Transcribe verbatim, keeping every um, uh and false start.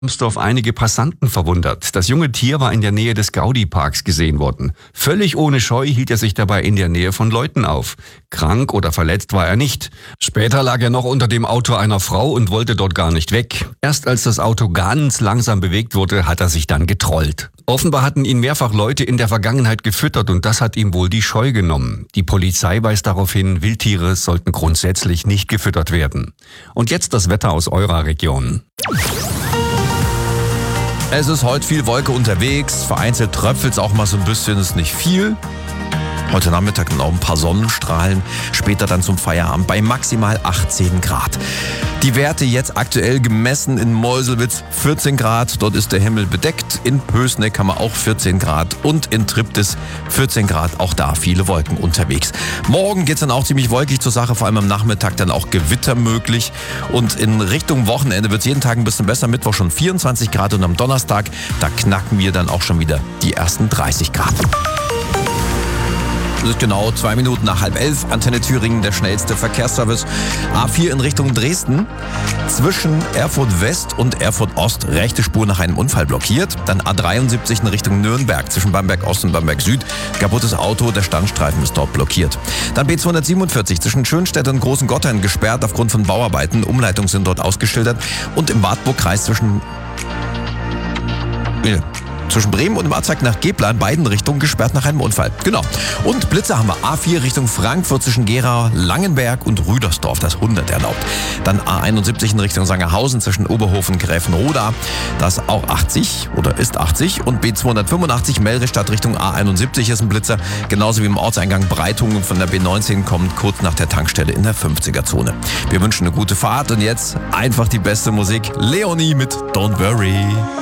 Amsdorf einige Passanten verwundert. Das junge Tier war in der Nähe des Gaudi-Parks gesehen worden. Völlig ohne Scheu hielt er sich dabei in der Nähe von Leuten auf. Krank oder verletzt war er nicht. Später lag er noch unter dem Auto einer Frau und wollte dort gar nicht weg. Erst als das Auto ganz langsam bewegt wurde, hat er sich dann getrollt. Offenbar hatten ihn mehrfach Leute in der Vergangenheit gefüttert und das hat ihm wohl die Scheu genommen. Die Polizei weist darauf hin, Wildtiere sollten grundsätzlich nicht gefüttert werden. Und jetzt das Wetter aus eurer Region. Es ist heute viel Wolke unterwegs, vereinzelt tröpfelt es auch mal so ein bisschen, ist nicht viel. Heute Nachmittag dann auch ein paar Sonnenstrahlen, später dann zum Feierabend bei maximal achtzehn Grad. Die Werte jetzt aktuell gemessen in Meuselwitz vierzehn Grad, dort ist der Himmel bedeckt. In Pößneck haben wir auch vierzehn Grad und in Triptis vierzehn Grad, auch da viele Wolken unterwegs. Morgen geht's dann auch ziemlich wolkig zur Sache, vor allem am Nachmittag dann auch Gewitter möglich. Und in Richtung Wochenende wird's jeden Tag ein bisschen besser, Mittwoch schon vierundzwanzig Grad und am Donnerstag, da knacken wir dann auch schon wieder die ersten dreißig Grad. Es ist genau zwei Minuten nach halb elf. Antenne Thüringen, der schnellste Verkehrsservice. A vier in Richtung Dresden. Zwischen Erfurt West und Erfurt Ost rechte Spur nach einem Unfall blockiert. Dann A dreiundsiebzig in Richtung Nürnberg. Zwischen Bamberg Ost und Bamberg Süd. Kaputtes Auto, der Standstreifen ist dort blockiert. Dann B zweihundertsiebenundvierzig zwischen Schönstedt und Großen Gotthein gesperrt aufgrund von Bauarbeiten. Umleitungen sind dort ausgeschildert. Und im Wartburgkreis zwischen... Ja. Zwischen Bremen und dem Abzweig nach Gepler in beiden Richtungen gesperrt nach einem Unfall. Genau. Und Blitzer haben wir A vier Richtung Frankfurt zwischen Gera, Langenberg und Rüdersdorf, das hundert erlaubt. Dann A einundsiebzig in Richtung Sangerhausen zwischen Oberhofen und Gräfenroda, das auch achtzig oder ist achtzig. Und B zweihundertfünfundachtzig Melristadt Richtung A einundsiebzig ist ein Blitzer, genauso wie im Ortseingang Breitungen von der B neunzehn kommt kurz nach der Tankstelle in der fünfziger Zone. Wir wünschen eine gute Fahrt und jetzt einfach die beste Musik. Leonie mit Don't Worry.